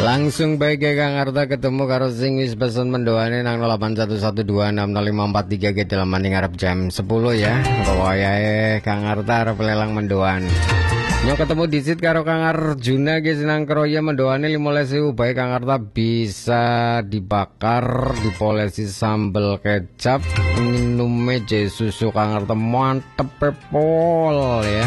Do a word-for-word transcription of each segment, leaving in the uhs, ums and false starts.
Langsung baik ya Kang Arta ketemu karo sing wis pesen mendoane nang nol delapan satu satu dua enam nol lima empat tiga ke dalam maning arep jam sepuluh ya. Engko wayahe Kang Arta arep lelang mendoan. Yo ketemu disit karo Kang Arjuna ge senang kroya mendoane lima belas ribu baik Kang Arta bisa dibakar, dipolesi sambel kecap, minume je susu Kang Arta mantep pol ya.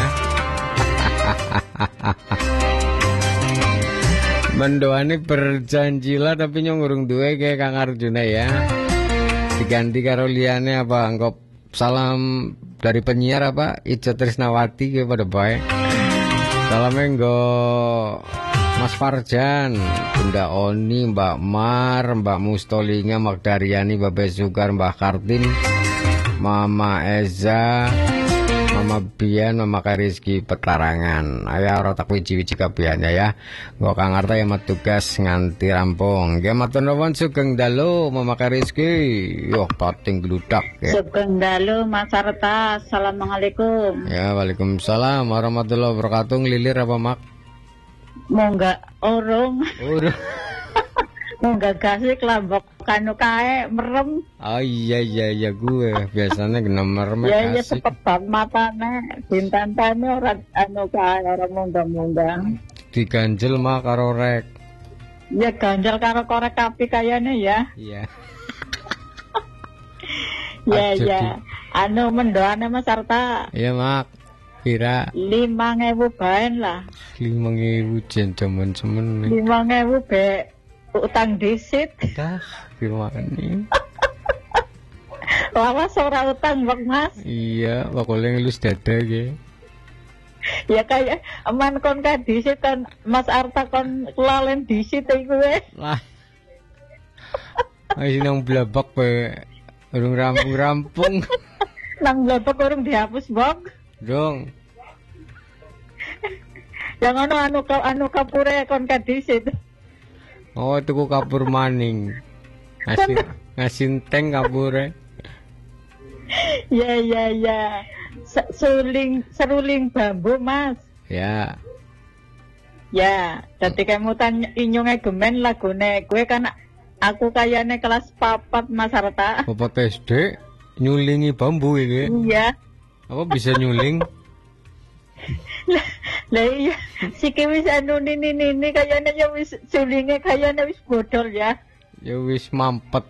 Mendoane berjanjilah tapi nyongurung duwe kayak Kang Arjuna ya. Diganti karo liyane apa anggap salam dari penyiar apa Ica Trisnawati kayak pada baik. Salamnya nggo Mas Farjan, Bunda Oni, Mbak Mar, Mbak Mustolinga, Mbak Daryani, Mbak Besukar, Mbak Kartin, Mama Eza, Mama Bian, Mama Kariski Petarangan. Ayo ora tak wiji-wiji kabian ya ya. Nggo Kang Arta yang tugas nganti rampung. Nggih matur nuwun sugeng dalu Mama Kariski. Yo pating gludak ya. Sugeng dalu Mas Arta. Assalamualaikum. Ya waalaikumsalam warahmatullahi wabarakatuh. Lilir apa mak? Mongga urung. Urung. Mongga gasih kelambok kanu kae merem. Oh iya iya iya gue biasanya kena merem ya ya kasih. sepebab matane dinten-tene ora anu kae ora mongga-mongga. Diganjel mah karo rek. Ya ganjel karo korek api kayane ya. Iya. Ya Aja ya. di- Anu mendoane Mas Arta Iya mak. Kira lima ewu baen lah. lima ribu jen jaman semen. lima ewu be utang disit. Dah gimana? Lawas ora utang Bang Mas. Iya, pokoknya ngelus dada ge. Ya kayak aman kon ka disit kan Mas Arta kon kelalen disit iku weh. Lah. Ayo nang blabak pe. Urung rampung-rampung. Nang blebek urung dihapus Bang. Dong. Yang anu anu ka anu kapure kon ka disit. Oh, tuku kapur maning. Ngasih ngasih teng kapure. Ya ya ya. Se- Suling seruling bambu Mas. Ya. Ya, dadi kemutan inyunge gemen lagune gue kan aku kayane kelas papat Mas Arta. Bapak S D nyulingi bambu iki. Iya. Apa bisa nyuling? Lah iya, siki wis anu nini nini kayane ya wis sulinge kayane wis bodol ya. Ya wis mampet.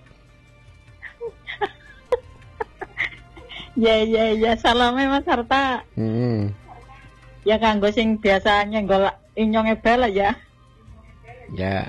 Ya ya ya salame Mas Arta. Hmm. Ya kanggo sing biasanya nggol inyonge bel ya. Ya.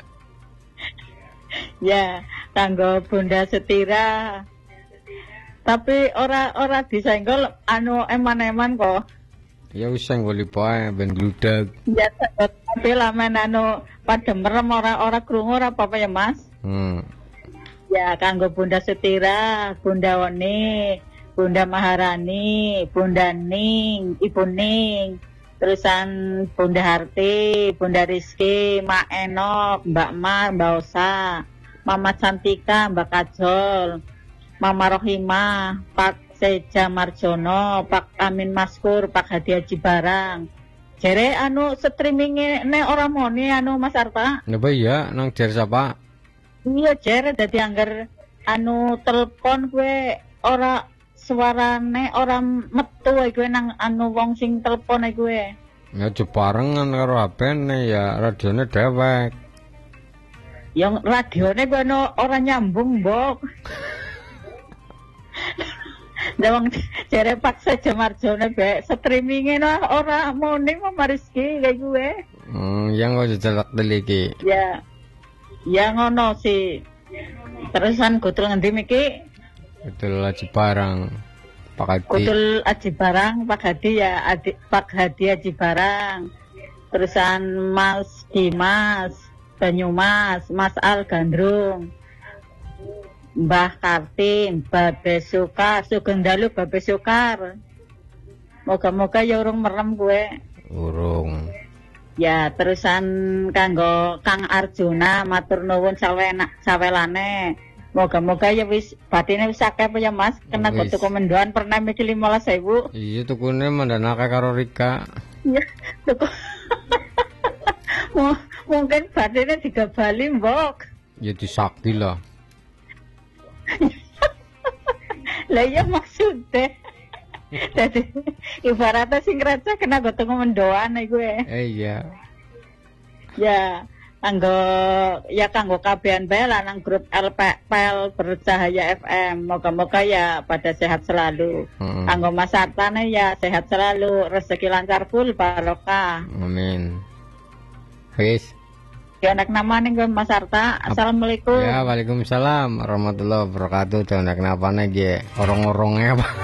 Ya, kanggo Bunda Setira. Tapi ora ora disenggol anu eman-eman kok. Ya wis nggoli bae ben gludag. Ya tapi lamen anu pada merem ora ora krungu ora apa-apa ya Mas. Hmm. Ya kanggo Bunda Setira, Bunda Woni, Bunda Maharani, Bunda Ning, Ibu Ning, terusan Bunda Harti, Bunda Rizky, Mak Enok, Mbak Mar, Mbak Osa, Mama Cantika, Mbak Kajol, Mama Rohimah, Pak Seja Marjono, Pak Amin Maskur, Pak Hadi Haji Barang. Jere anu streamingnya ne orang moni anu Mas Arta. Napa iya nang jar sapa? Iya jere dadi angger anu telepon gue ora suarane ora metu ae gue nang anu wong sing telepon ae gue. Ya jebarengan karo H P-ne ya radione dewek. Yang radione gue no ora nyambung, Mbok. Dawang jere paksa Jamarjone be streamingnya no ora muni Mama Rizky kayak gue. Hmm, yang kok jejelak deliki. Ya. Ya ngono sih. Terusan kutul ngendi miki? Betul aja barang. Pak Hadi. Kutul Aji Barang, Pak Hadi ya, adik Pak Hadi Aji Barang. Terusan Mas Dimas, Banyumas, Mas Al Gandrung, Mbah Kartin, Babe Sukar, Sugeng dalu Babe Sukar. Moga-moga ya urung merem gue. Urung. Ya terusan kanggo Kang Arjuna matur nuwun sawenak sawelane. Moga-moga ya wis batine wis akeh apa ya Mas, kena Wis. tuku mendoan pernah miki lima belas ribu. Iya tukune mandanake karo Rika. Iya, tuku. Mo Mungkin badannya tiga bali mbok. Ya disakti lah. Lah iya maksudnya. Jadi ibaratnya sing raja kena gotong mendoan iku ya. Eh iya. Ya, kanggo ya kanggo kabehan bae lah nang grup L P L Bercahaya F M. Moga-moga ya pada sehat selalu. Heeh. Kanggo Mas Sartane ya sehat selalu, rezeki lancar full barokah. Amin. Wis. Ya anak nama nih gue Mas Sarta. Assalamualaikum. Ya, waalaikumsalam warahmatullahi wabarakatuh. Jangan kenapa nih, orang-orangnya apa?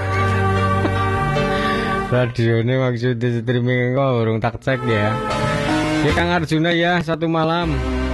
Radio ini maksudnya streaming kok, urung tak cek ya. Ya Kang Arjuna ya, satu malam.